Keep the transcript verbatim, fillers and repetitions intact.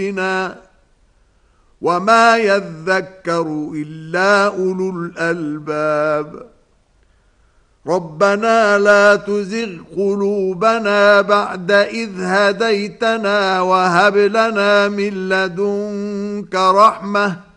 وما يذكر إلا أولو الألباب. ربنا لا تزغ قلوبنا بعد إذ هديتنا وهب لنا من لدنك رحمة